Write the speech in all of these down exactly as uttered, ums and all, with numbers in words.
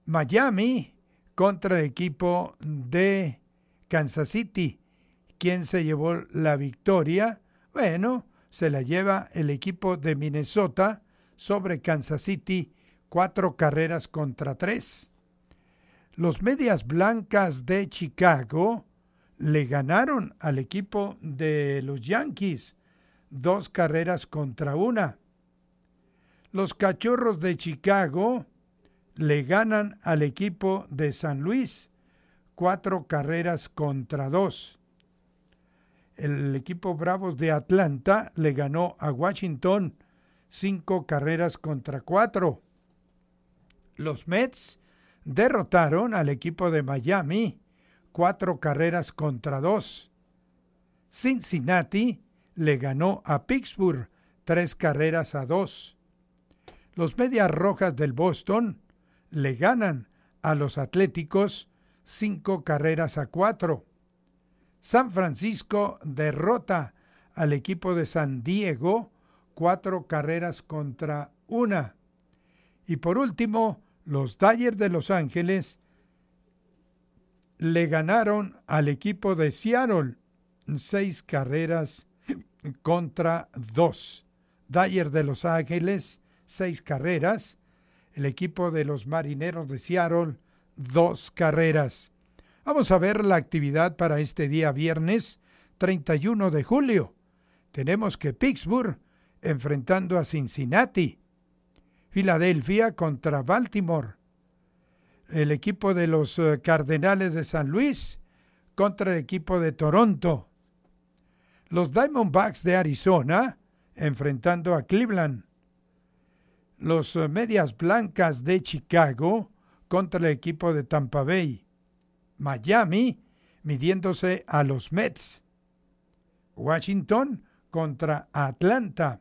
Miami contra el equipo de Kansas City. ¿Quién se llevó la victoria? Bueno, se la lleva el equipo de Minnesota sobre Kansas City, cuatro carreras contra tres. Los Medias Blancas de Chicago le ganaron al equipo de los Yankees, dos carreras contra una. Los Cachorros de Chicago le ganan al equipo de San Luis, cuatro carreras contra dos. El equipo Bravos de Atlanta le ganó a Washington, cinco carreras contra cuatro. Los Mets derrotaron al equipo de Miami, cuatro carreras contra dos. Cincinnati le ganó a Pittsburgh, tres carreras a dos. Los Medias Rojas del Boston le ganan a los Atléticos, cinco carreras a cuatro. San Francisco derrota al equipo de San Diego, cuatro carreras contra una. Y por último, los Dodgers de Los Ángeles le ganaron al equipo de Seattle, seis carreras contra dos. Dodgers de Los Ángeles, seis carreras. El equipo de los Marineros de Seattle, dos carreras. Vamos a ver la actividad para este día viernes treinta y uno de julio. Tenemos que Pittsburgh enfrentando a Cincinnati. Filadelfia contra Baltimore. El equipo de los Cardenales de San Luis contra el equipo de Toronto. Los Diamondbacks de Arizona enfrentando a Cleveland. Los Medias Blancas de Chicago contra el equipo de Tampa Bay. Miami midiéndose a los Mets. Washington contra Atlanta.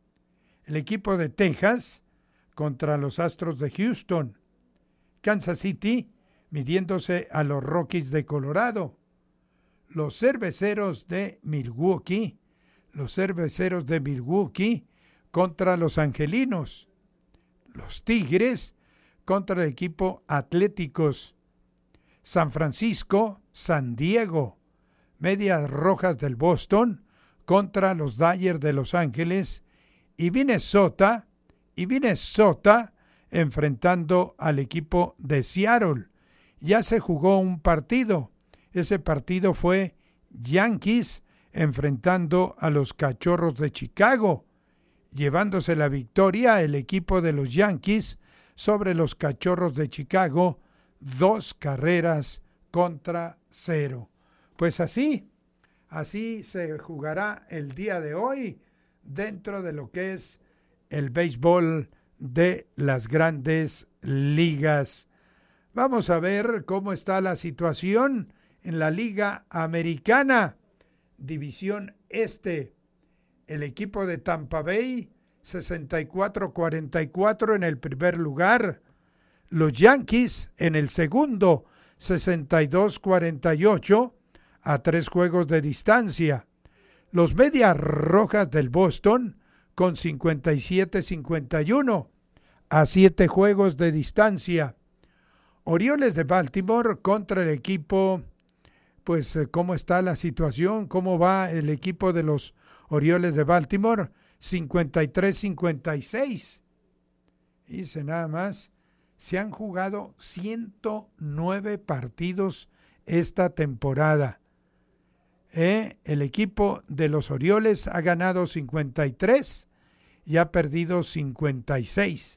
El equipo de Texas contra los Astros de Houston. Kansas City midiéndose a los Rockies de Colorado. Los Cerveceros de Milwaukee, los Cerveceros de Milwaukee contra los Angelinos. Los Tigres contra el equipo Atléticos. San Francisco, San Diego, Medias Rojas del Boston contra los Dodgers de Los Ángeles y Minnesota, y Minnesota enfrentando al equipo de Seattle. Ya se jugó un partido. Ese partido fue Yankees enfrentando a los Cachorros de Chicago, llevándose la victoria el equipo de los Yankees sobre los Cachorros de Chicago, dos carreras contra cero. Pues así, así se jugará el día de hoy dentro de lo que es el béisbol de las grandes ligas. Vamos a ver cómo está la situación en la Liga Americana, División Este. El equipo de Tampa Bay, sesenta y cuatro cuarenta y cuatro en el primer lugar. Los Yankees en el segundo, sesenta y dos cuarenta y ocho, a tres juegos de distancia. Los Medias Rojas del Boston con cincuenta y siete cincuenta y uno, a siete juegos de distancia. Orioles de Baltimore contra el equipo, pues cómo está la situación, cómo va el equipo de los Orioles de Baltimore, cincuenta y tres cincuenta y seis. Dice nada más, se han jugado ciento nueve partidos esta temporada. Eh, el equipo de los Orioles ha ganado cincuenta y tres y ha perdido cincuenta y seis.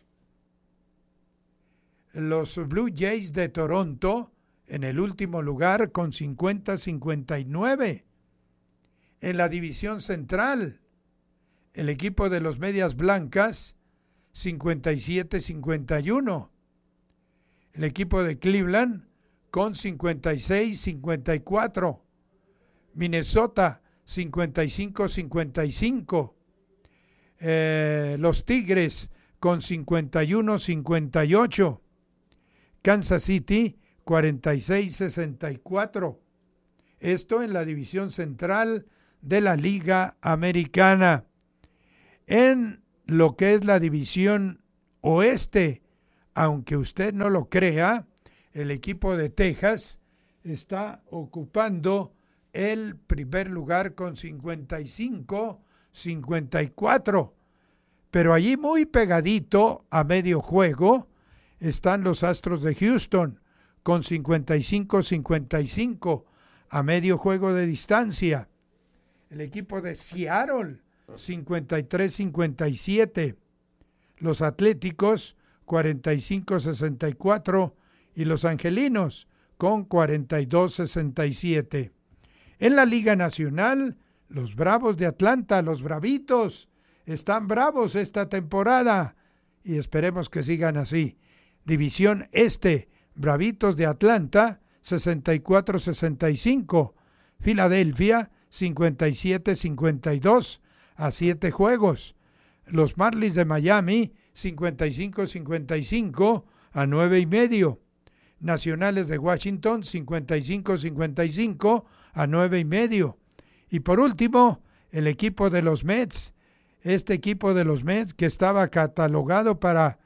Los Blue Jays de Toronto en el último lugar con cincuenta cincuenta y nueve. En la división central, el equipo de los Medias Blancas, cincuenta y siete cincuenta y uno. El equipo de Cleveland con cincuenta y seis cincuenta y cuatro. Minnesota, cincuenta y cinco cincuenta y cinco. Eh, los Tigres con cincuenta y uno cincuenta y ocho. Kansas City, cuarenta y seis sesenta y cuatro. Esto en la división central de la Liga Americana. En lo que es la división oeste, aunque usted no lo crea, el equipo de Texas está ocupando el primer lugar con cincuenta y cinco cincuenta y cuatro. Pero allí muy pegadito a medio juego están los Astros de Houston con cincuenta y cinco cincuenta y cinco a medio juego de distancia. El equipo de Seattle cincuenta y tres cincuenta y siete. Los Atléticos cuarenta y cinco sesenta y cuatro y los Angelinos con cuarenta y dos sesenta y siete. En la Liga Nacional, los Bravos de Atlanta, los Bravitos, están bravos esta temporada y esperemos que sigan así. División Este, Bravitos de Atlanta, sesenta y cuatro sesenta y cinco. Filadelfia, cincuenta y siete cincuenta y dos a siete juegos. Los Marlins de Miami, cincuenta y cinco cincuenta y cinco a nueve y medio. Nacionales de Washington, cincuenta y cinco cincuenta y cinco a nueve y medio. Y por último, el equipo de los Mets. Este equipo de los Mets que estaba catalogado para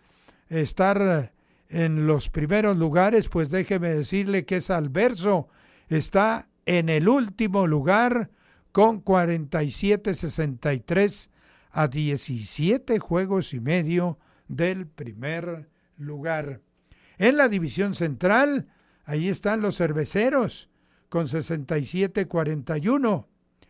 estar en los primeros lugares, pues déjeme decirle que es al verso. Está en el último lugar con cuarenta y siete sesenta y tres a diecisiete juegos y medio del primer lugar. En la división central, ahí están los Cerveceros con sesenta y siete cuarenta y uno.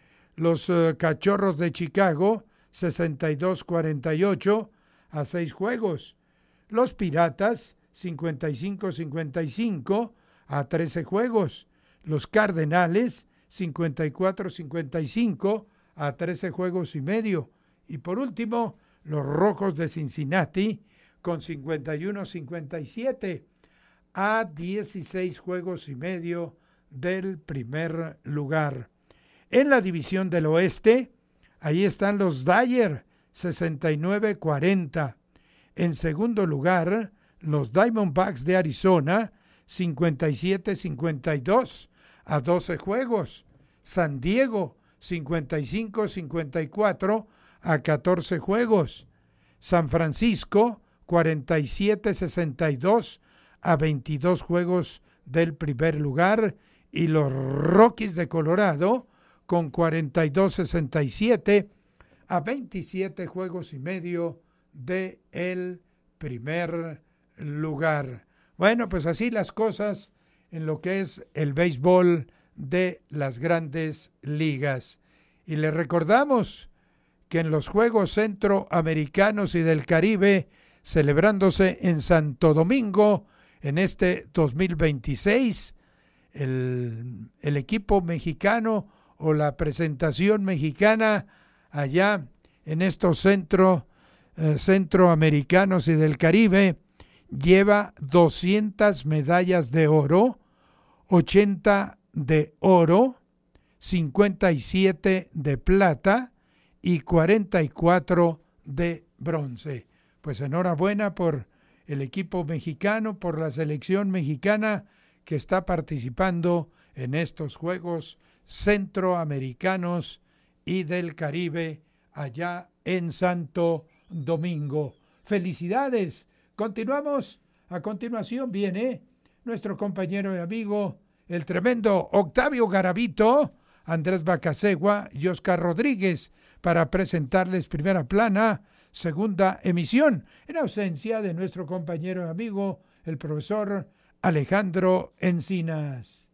Los uh, Cachorros de Chicago, sesenta y dos cuarenta y ocho a seis juegos. Los Piratas, cincuenta y cinco cincuenta y cinco a trece juegos. Los Cardenales, cincuenta y cuatro cincuenta y cinco a trece juegos y medio. Y por último, los Rojos de Cincinnati con cincuenta y uno cincuenta y siete a dieciséis juegos y medio del primer lugar. En la división del oeste, ahí están los Dodgers, sesenta y nueve cuarenta. En segundo lugar, los Diamondbacks de Arizona, cincuenta y siete cincuenta y dos a doce juegos. San Diego, cincuenta y cinco cincuenta y cuatro a catorce juegos. San Francisco, cuarenta y siete sesenta y dos a veintidós juegos del primer lugar. Y los Rockies de Colorado, con cuarenta y dos sesenta y siete a veintisiete juegos y medio del primer lugar. Bueno, pues así las cosas en lo que es el béisbol de las grandes ligas. Y les recordamos que en los Juegos Centroamericanos y del Caribe, celebrándose en Santo Domingo en este dos mil veintiséis, el, el equipo mexicano o la presentación mexicana allá en estos centro, eh, centroamericanos y del Caribe lleva doscientas medallas de oro, ochenta de oro, cincuenta y siete de plata y cuarenta y cuatro de bronce. Pues enhorabuena por el equipo mexicano, por la selección mexicana que está participando en estos Juegos Centroamericanos y del Caribe allá en Santo Domingo. ¡Felicidades! Continuamos. A continuación viene nuestro compañero y amigo, el tremendo Octavio Garavito, Andrés Bacasegua y Oscar Rodríguez, para presentarles Primera Plana, segunda emisión, en ausencia de nuestro compañero y amigo, el profesor Alejandro Encinas.